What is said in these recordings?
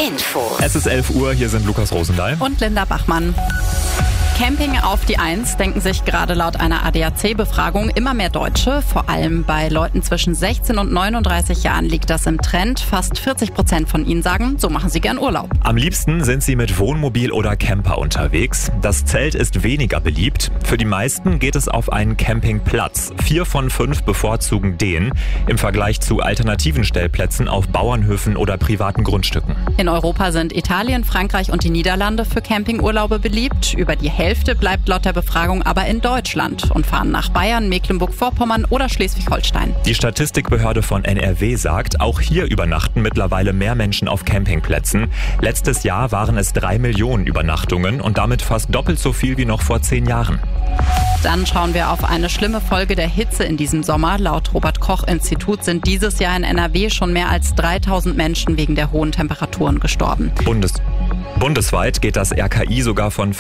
Info. Es ist 11 Uhr, hier sind Lukas Rosendahl und Linda Bachmann. Camping auf die Eins denken sich gerade laut einer ADAC-Befragung immer mehr Deutsche. Vor allem bei Leuten zwischen 16 und 39 Jahren liegt das im Trend. Fast 40% von ihnen sagen, so machen sie gern Urlaub. Am liebsten sind sie mit Wohnmobil oder Camper unterwegs. Das Zelt ist weniger beliebt. Für die meisten geht es auf einen Campingplatz. 4 von 5 bevorzugen den im Vergleich zu alternativen Stellplätzen auf Bauernhöfen oder privaten Grundstücken. In Europa sind Italien, Frankreich und die Niederlande für Campingurlaube beliebt. Über die Hälfte bleibt laut der Befragung aber in Deutschland und fahren nach Bayern, Mecklenburg-Vorpommern oder Schleswig-Holstein. Die Statistikbehörde von NRW sagt, auch hier übernachten mittlerweile mehr Menschen auf Campingplätzen. Letztes Jahr waren es 3 Millionen Übernachtungen und damit fast doppelt so viel wie noch vor 10 Jahren. Dann schauen wir auf eine schlimme Folge der Hitze in diesem Sommer. Laut Robert-Koch-Institut sind dieses Jahr in NRW schon mehr als 3000 Menschen wegen der hohen Temperaturen gestorben. Bundesweit geht das RKI sogar von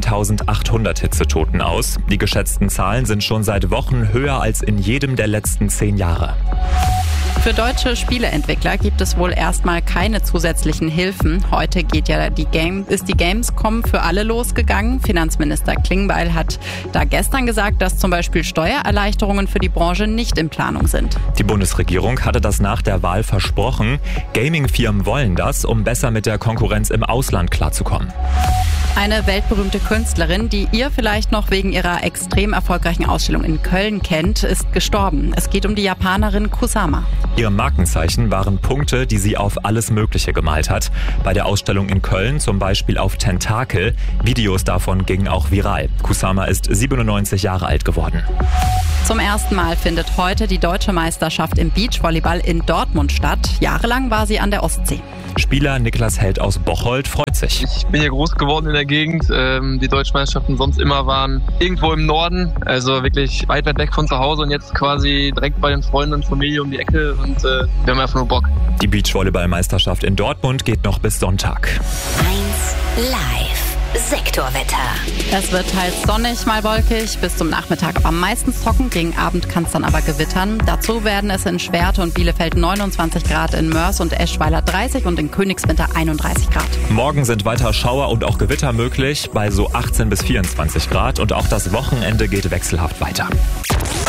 15.800 Hitzetoten aus. Die geschätzten Zahlen sind schon seit Wochen höher als in jedem der letzten 10 Jahre. Für deutsche Spieleentwickler gibt es wohl erstmal keine zusätzlichen Hilfen. Heute ist die Gamescom für alle losgegangen. Finanzminister Klingbeil hat da gestern gesagt, dass zum Beispiel Steuererleichterungen für die Branche nicht in Planung sind. Die Bundesregierung hatte das nach der Wahl versprochen. Gaming-Firmen wollen das, um besser mit der Konkurrenz im Ausland klarzukommen. Eine weltberühmte Künstlerin, die ihr vielleicht noch wegen ihrer extrem erfolgreichen Ausstellung in Köln kennt, ist gestorben. Es geht um die Japanerin Kusama. Ihr Markenzeichen waren Punkte, die sie auf alles Mögliche gemalt hat. Bei der Ausstellung in Köln zum Beispiel auf Tentakel. Videos davon gingen auch viral. Kusama ist 97 Jahre alt geworden. Zum ersten Mal findet heute die deutsche Meisterschaft im Beachvolleyball in Dortmund statt. Jahrelang war sie an der Ostsee. Spieler Niklas Held aus Bocholt freut sich. Ich bin hier groß geworden in der Gegend. Die deutschen Meisterschaften sonst immer waren irgendwo im Norden, also wirklich weit weg von zu Hause und jetzt quasi direkt bei den Freunden und Familie um die Ecke und wir haben einfach nur Bock. Die Beachvolleyball-Meisterschaft in Dortmund geht noch bis Sonntag. 1 Live. Sektorwetter. Es wird teils sonnig, mal wolkig, bis zum Nachmittag aber meistens trocken. Gegen Abend kann es dann aber gewittern. Dazu werden es in Schwerte und Bielefeld 29 Grad, in Mörs und Eschweiler 30 und in Königswinter 31 Grad. Morgen sind weiter Schauer und auch Gewitter möglich bei so 18 bis 24 Grad und auch das Wochenende geht wechselhaft weiter.